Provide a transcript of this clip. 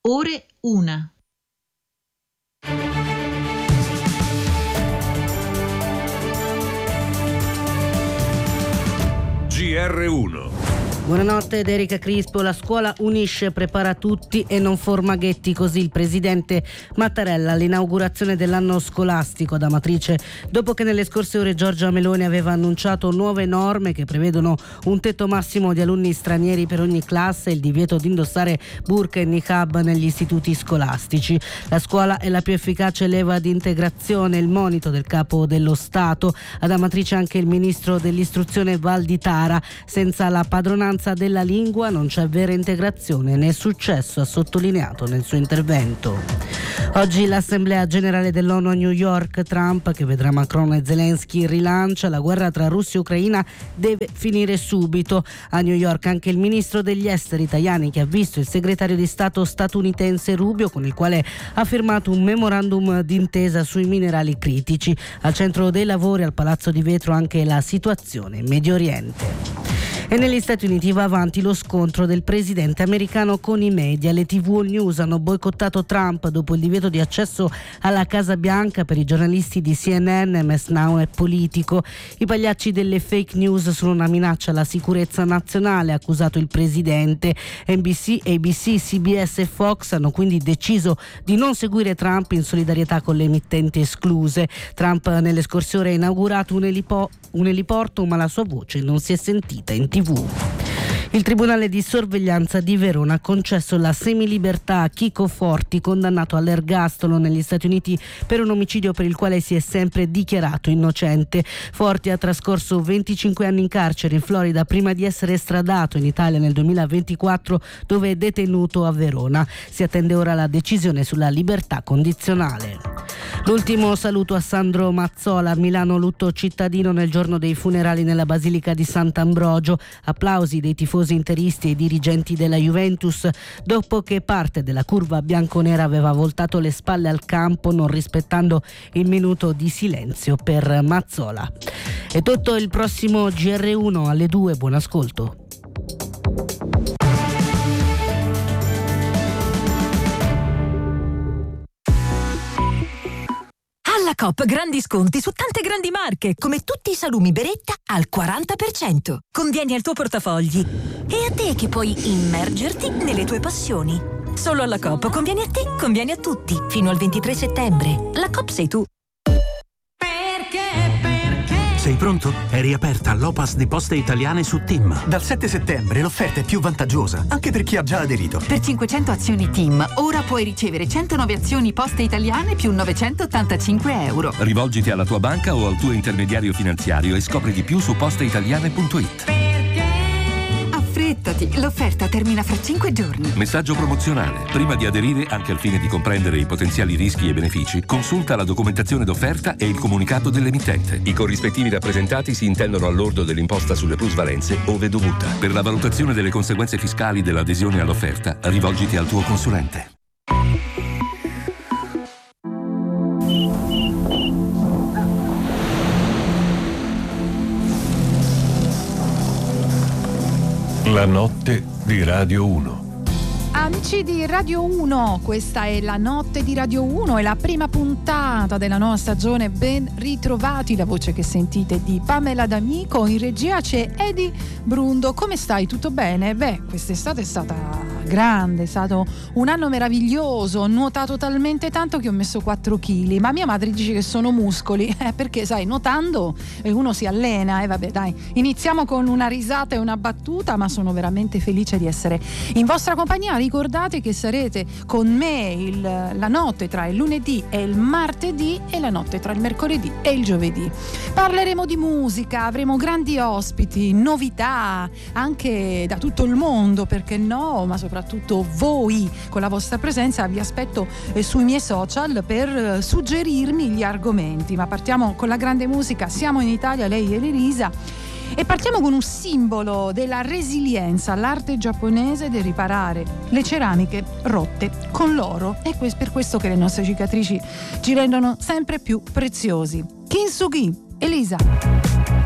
Ore 1. GR1. Buonanotte ed Erika Crispo. La scuola unisce, prepara tutti e non forma ghetti, così il presidente Mattarella all'inaugurazione dell'anno scolastico ad Amatrice, dopo che nelle scorse ore Giorgia Meloni aveva annunciato nuove norme che prevedono un tetto massimo di alunni stranieri per ogni classe e il divieto di indossare burqa e niqab negli istituti scolastici. La scuola è la più efficace leva di integrazione, il monito del capo dello Stato. Ad Amatrice anche il ministro dell'istruzione Valditara: senza la padronanza della lingua non c'è vera integrazione né successo, ha sottolineato nel suo intervento. Oggi l'Assemblea Generale dell'ONU a New York. Trump, che vedrà Macron e Zelensky, rilancia: la guerra tra Russia e Ucraina deve finire subito. A New York anche il ministro degli esteri Tajani, che ha visto il segretario di Stato statunitense Rubio, con il quale ha firmato un memorandum d'intesa sui minerali critici. Al centro dei lavori al Palazzo di Vetro anche la situazione in Medio Oriente. E negli Stati Uniti va avanti lo scontro del presidente americano con i media. Le TV All News hanno boicottato Trump dopo il divieto di accesso alla Casa Bianca per i giornalisti di CNN, MS Now e Politico. I pagliacci delle fake news sono una minaccia alla sicurezza nazionale, ha accusato il presidente. NBC, ABC, CBS e Fox hanno quindi deciso di non seguire Trump in solidarietà con le emittenti escluse. Trump nelle scorse ore ha inaugurato un eliporto, ma la sua voce non si è sentita in TV. Il Tribunale di sorveglianza di Verona ha concesso la semilibertà a Chico Forti, condannato all'ergastolo negli Stati Uniti per un omicidio per il quale si è sempre dichiarato innocente. Forti ha trascorso 25 anni in carcere in Florida prima di essere estradato in Italia nel 2024, dove è detenuto a Verona. Si attende ora la decisione sulla libertà condizionale. L'ultimo saluto a Sandro Mazzola. A Milano lutto cittadino nel giorno dei funerali nella Basilica di Sant'Ambrogio. Applausi dei tifosi interisti e dirigenti della Juventus dopo che parte della curva bianconera aveva voltato le spalle al campo, non rispettando il minuto di silenzio per Mazzola. È tutto. Il prossimo GR1 alle 2. Buon ascolto. Alla Coop grandi sconti su tante grandi marche, come tutti i salumi Beretta al 40%. Convieni al tuo portafogli e a te che puoi immergerti nelle tue passioni. Solo alla Coop convieni a te, convieni a tutti. Fino al 23 settembre. La Coop sei tu. Sei pronto? È riaperta l'Opas di Poste Italiane su TIM. Dal 7 settembre l'offerta è più vantaggiosa, anche per chi ha già aderito. Per 500 azioni TIM, ora puoi ricevere 109 azioni Poste Italiane più 985 euro. Rivolgiti alla tua banca o al tuo intermediario finanziario e scopri di più su posteitaliane.it. Affrettati, l'offerta termina fra 5 giorni. Messaggio promozionale. Prima di aderire, anche al fine di comprendere i potenziali rischi e benefici, consulta la documentazione d'offerta e il comunicato dell'emittente. I corrispettivi rappresentati si intendono al lordo dell'imposta sulle plusvalenze ove dovuta. Per la valutazione delle conseguenze fiscali dell'adesione all'offerta, rivolgiti al tuo consulente. La notte di Radio 1. Amici di Radio 1, questa è la notte di Radio 1, è la prima puntata della nuova stagione. Ben ritrovati, la voce che sentite di Pamela D'Amico, in regia c'è Edi Brundo. Come stai? Tutto bene? Beh, quest'estate è stata grande, è stato un anno meraviglioso, ho nuotato talmente tanto che ho messo 4 kg, ma mia madre dice che sono muscoli, perché sai, nuotando uno si allena. E vabbè, dai, iniziamo con una risata e una battuta, ma sono veramente felice di essere in vostra compagnia. Ricordate che sarete con me la notte tra il lunedì e il martedì e la notte tra il mercoledì e il giovedì. Parleremo di musica, avremo grandi ospiti, novità anche da tutto il mondo, perché no, ma soprattutto voi con la vostra presenza. Vi aspetto sui miei social per suggerirmi gli argomenti. Ma partiamo con la grande musica. Siamo in Italia, lei è Elisa. E partiamo con un simbolo della resilienza, l'arte giapponese del riparare le ceramiche rotte con l'oro. E per questo che le nostre cicatrici ci rendono sempre più preziosi. Kintsugi, Elisa.